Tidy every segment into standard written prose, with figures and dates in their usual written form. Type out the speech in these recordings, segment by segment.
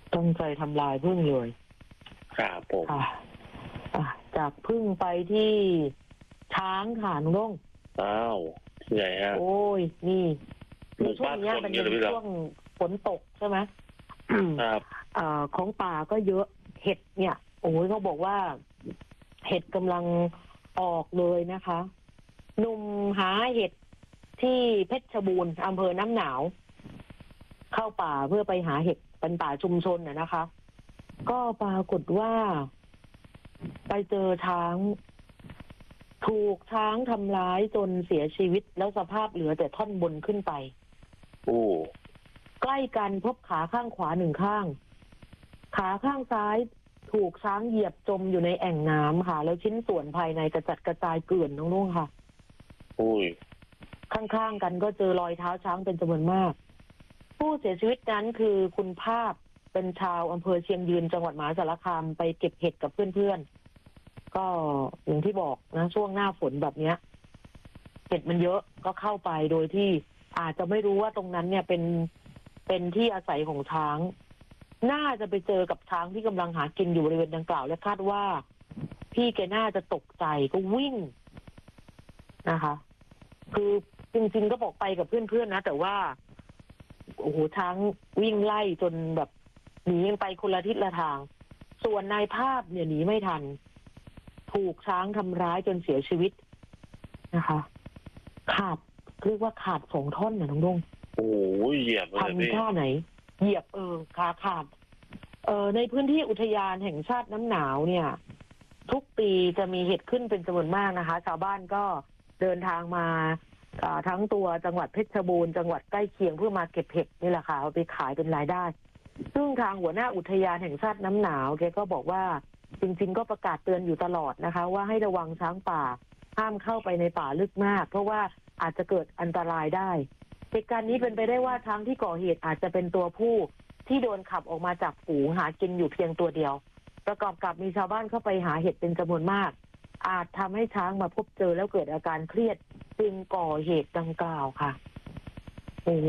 ตั้งใจทำลายพึ่งเลยครับผมค่ะจากพึ่งไปที่ช้างค่ะนุ้งอ้าวที่ไหนฮะโอ้ยนี่คือช่วงนี้บ้านคนมันเยอะเลยพี่ช่วงฝนตกใช่ไหมครับของป่าก็เยอะเห็ดเนี่ยโอ้ยเขาบอกว่าเห็ดกำลังออกเลยนะคะหนุ่มหาเห็ดที่เพชรบูรณ์อำเภอน้ำหนาวเข้าป่าเพื่อไปหาเห็ดเป็นป่าชุมชนนะคะก็ปรากฏว่าไปเจอช้างถูกช้างทำร้ายจนเสียชีวิตแล้วสภาพเหลือแต่ท่อนบนขึ้นไปโอ้ใกล้กันพบขาข้างขวาหนึ่งข้างขาข้างซ้ายถูกช้างเหยียบจมอยู่ในแอ่งน้ำค่ะแล้วชิ้นส่วนภายในกระจัดกระจายเกลื่อนน้องๆค่ะโอ้ยข้างๆกันก็เจอรอยเท้าช้างเป็นจำนวนมากผู้เสียชีวิตนั้นคือคุณภาพเป็นชาวอำเภอเชียงยืนจังหวัดมหาสารคามไปเก็บเห็ดกับเพื่อนๆก็อย่างที่บอกนะช่วงหน้าฝนแบบเนี้ยเห็ดมันเยอะก็เข้าไปโดยที่อาจจะไม่รู้ว่าตรงนั้นเนี่ยเป็นที่อาศัยของช้างน่าจะไปเจอกับช้างที่กำลังหากินอยู่บริเวณดังกล่าวและคาดว่าพี่แกน่าจะตกใจก็วิ่งนะคะคือจริงๆก็บอกไปกับเพื่อนๆนะแต่ว่าโอ้โหช้างวิ่งไล่จนแบบหนีไปคนละทิศละทางส่วนนายภาพเนี่ยหนีไม่ทันถูกช้างทำร้ายจนเสียชีวิตนะคะขาดเรียกว่าขาด2 ท่อนนะน้องดงโอ้ยเหยียบเลยพี่ทำท่าไหนเหยียบขาขาดในพื้นที่อุทยานแห่งชาติน้ำหนาวเนี่ยทุกปีจะมีเห็ดขึ้นเป็นจำนวนมากนะคะชาวบ้านก็เดินทางมาทั้งตัวจังหวัดเพชรบูรณ์จังหวัดใกล้เคียงเพื่อมาเก็บเห็ดนี่แหละค่ะเอาไปขายเป็นรายได้ซึ่งทางหัวหน้าอุทยานแห่งชาติน้ำหนาวแกก็บอกว่าจริงๆก็ประกาศเตือนอยู่ตลอดนะคะว่าให้ระวังช้างป่าห้ามเข้าไปในป่าลึกมากเพราะว่าอาจจะเกิดอันตรายได้เหตุการณ์นี้เป็นไปได้ว่าช้างที่ก่อเหตุอาจจะเป็นตัวผู้ที่โดนขับออกมาจากฝูงหากินอยู่เพียงตัวเดียวประกอบกับมีชาวบ้านเข้าไปหาเห็ดเป็นจำนวนมากอาจทำให้ช้างมาพบเจอแล้วเกิดอาการเครียดจึงก่อเหตุดังกล่าวค่ะโอ้โห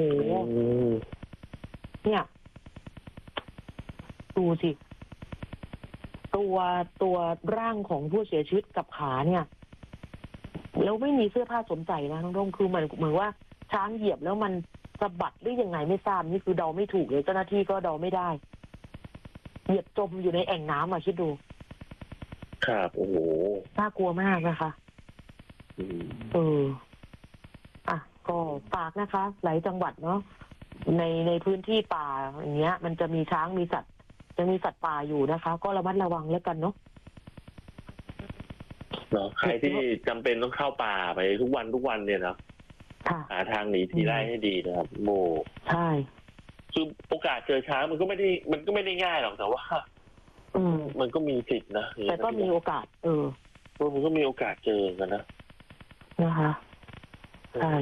เนี่ยดูสิตัวร่างของผู้เสียชีวิตกับขาเนี่ยแล้วไม่มีเสื้อผ้าสวมใส่นะน้องร่มคือเหมือนว่าช้างเหยียบแล้วมันสะบัดหรือยังไงไม่ทราบนี่คือเดาไม่ถูกเลยเจ้าหน้าที่ก็เดาไม่ได้เหยียบจมอยู่ในแอ่งน้ำคิดดูครับโอ้โหน่ากลัวมากนะคะก็ฝากนะคะหลายจังหวัดเนาะในพื้นที่ป่าอย่างเงี้ยมันจะมีช้างมีสัตว์ยังมีสัตว์ป่าอยู่นะคะก็ระมัดระวังแล้วกันเนาะใครที่จำเป็นต้องเข้าป่าไปทุกวันเนี่ยนะหาทางหนีทีไล่ให้ดีนะครับโมใช่คือโอกาสเจอช้างมันก็ไม่ได้ง่ายหรอกแต่ว่ามันก็มีสิทธิ์นะแต่ก็มีโอกาสมันก็มีโอกาสเจอกันนะคะใช่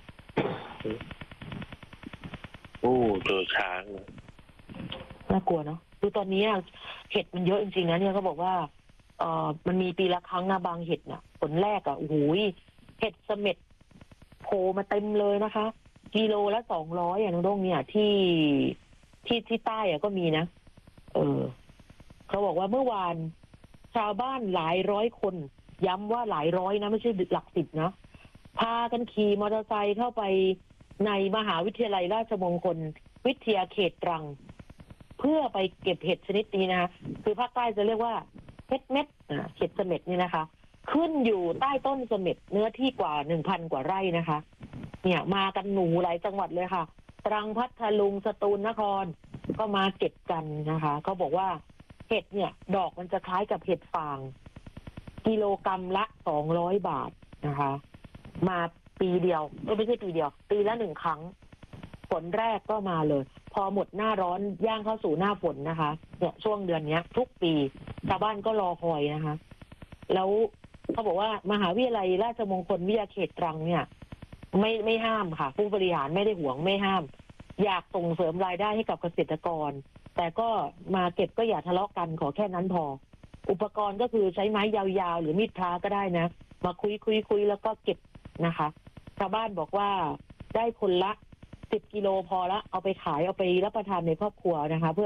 โอ้เจอช้างน่ากลัวเนาะคือตอนนี้เห็ดมันเยอะจริงๆนะเนี่ยเขาบอกว่ามันมีปีละครั้งนะบางเห็ดน่ะผลแรกโอ้โหเห็ดเสม็ดโผล่มาเต็มเลยนะคะกิโลละ200น้องด้งเนี่ยที่ใต้ก็มีนะเขาบอกว่าเมื่อวานชาวบ้านหลายร้อยคนย้ำว่าหลายร้อยนะไม่ใช่หลักสิบนะพากันขี่มอเตอร์ไซค์เข้าไปในมหาวิทยาลัยราชมงคลวิทยาเขตตรังเพื่อไปเก็บเห็ดชนิดนี้นะคะคือภาคใต้จะเรียกว่าเห็ดเม็ดเห็ดเสม็ดนี่นะคะขึ้นอยู่ใต้ต้นเสม็ดเนื้อที่กว่า 1,000 กว่าไร่นะคะเนี่ยมากันหนูหลายจังหวัดเลยค่ะตรังพัทลุงสตูลนครก็มาเก็บกันนะคะเขาบอกว่าเห็ดเนี่ยดอกมันจะคล้ายกับเห็ดฟางกิโลกรัมละ200 บาทนะคะมาปีเดียวไม่ใช่ปีเดียวปีละ1 ครั้งฝนแรกก็มาเลยพอหมดหน้าร้อนย่างเข้าสู่หน้าฝนนะคะเนี่ยช่วงเดือนนี้ทุกปีชาวบ้านก็รอคอยนะคะแล้วเขาบอกว่ามหาวิทยาลัยราชมงคลวิทยาเขตตรังเนี่ยไม่ห้ามค่ะผู้บริหารไม่ได้หวงไม่ห้ามอยากส่งเสริมรายได้ให้กับเกษตรกรแต่ก็มาเก็บก็อย่าทะเลาะกันขอแค่นั้นพออุปกรณ์ก็คือใช้ไม้ยาวๆหรือมีดพระก็ได้นะมาคุยแล้วก็เก็บนะคะชาวบ้านบอกว่าได้คนละ10 กิโลพอละเอาไปขายเอาไปรับประทานในครอบครัวนะคะเพื่อ